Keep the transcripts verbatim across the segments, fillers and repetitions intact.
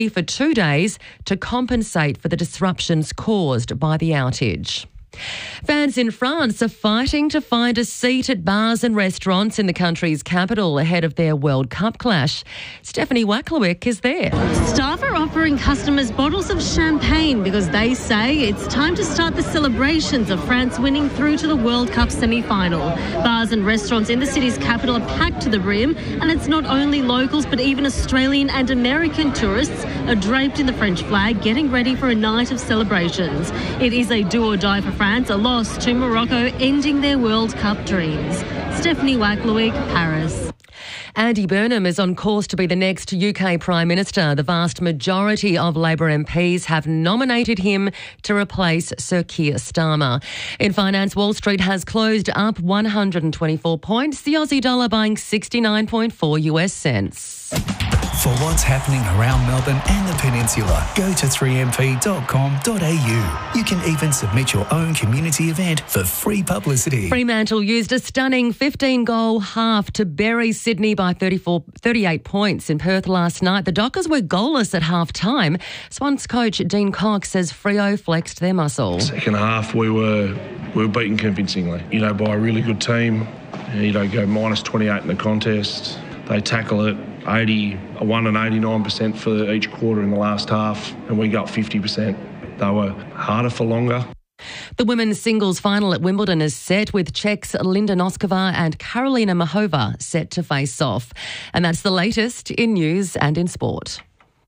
for two days to compensate for the disruptions caused by the outage. Fans in France are fighting to find a seat at bars and restaurants in the country's capital ahead of their World Cup clash. Stephanie Wacklewick is there. Staff are offering customers bottles of champagne because they say it's time to start the celebrations of France winning through to the World Cup semi-final. Bars and restaurants in the city's capital are packed to the brim, and it's not only locals but even Australian and American tourists are draped in the French flag, getting ready for a night of celebrations. It is a do or die for France, a loss to Morocco, ending their World Cup dreams. Stephanie Wacklewick, Paris. Andy Burnham is on course to be the next U K Prime Minister. The vast majority of Labor M Ps have nominated him to replace Sir Keir Starmer. In finance, Wall Street has closed up one hundred twenty-four points, the Aussie dollar buying sixty-nine point four US cents. For what's happening around Melbourne and the Peninsula, go to three m p dot com dot a u. You can even submit your own community event for free publicity. Fremantle used a stunning fifteen-goal half to bury Sydney by thirty-four, thirty-eight points in Perth last night. The Dockers were goalless at half-time. Swans coach Dean Cox says Freo flexed their muscle. Second half, we were we were beaten convincingly, you know, by a really good team. You know, go minus twenty-eight in the contest. They tackle it eighty-one and eighty-nine percent for each quarter in the last half, and we got fifty percent. They were harder for longer. The women's singles final at Wimbledon is set, with Czechs Linda Noskova and Karolina Mahova set to face off. And that's the latest in news and in sport.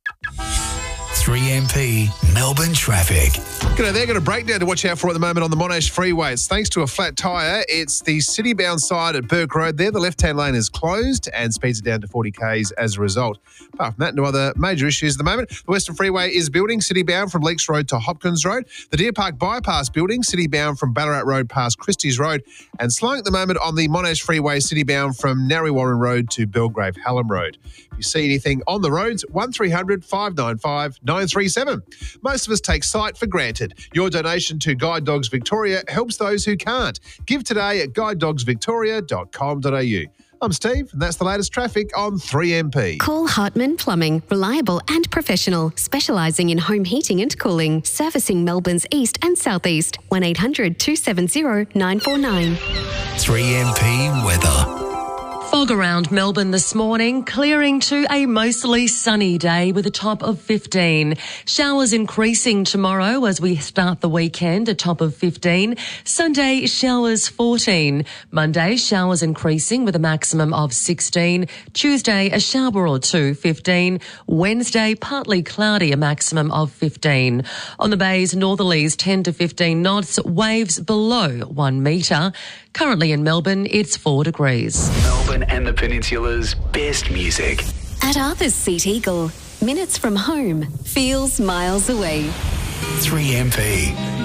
three M P Melbourne traffic. G'day there, got a breakdown to watch out for at the moment on the Monash Freeway. It's thanks to a flat tyre. It's the city-bound side at Burke Road there. The left-hand lane is closed and speeds are down to forty kays as a result. Apart from that, no other major issues at the moment. The Western Freeway is building, city-bound from Leakes Road to Hopkins Road. The Deer Park Bypass building, city-bound from Ballarat Road past Christie's Road. And slowing at the moment on the Monash Freeway, city-bound from Narre Warren Road to Belgrave Hallam Road. If you see anything on the roads, one three hundred five nine five nine three seven. Most of us take sight for granted. Your donation to Guide Dogs Victoria helps those who can't. Give today at guide dogs victoria dot com dot a u. I'm Steve, and that's the latest traffic on three M P. Call Hartman Plumbing, reliable and professional, specialising in home heating and cooling, servicing Melbourne's east and southeast. one eight hundred two seven zero nine four nine. three M P weather. Fog around Melbourne this morning, clearing to a mostly sunny day with a top of fifteen. Showers increasing tomorrow as we start the weekend, a top of fifteen. Sunday, showers fourteen. Monday, showers increasing with a maximum of sixteen. Tuesday, a shower or two, fifteen. Wednesday, partly cloudy, a maximum of fifteen. On the bays, northerlies ten to fifteen knots, waves below one metre. Currently in Melbourne, it's four degrees. Melbourne and the Peninsula's best music. At Arthur's Seat Eagle, minutes from home, feels miles away. three M P.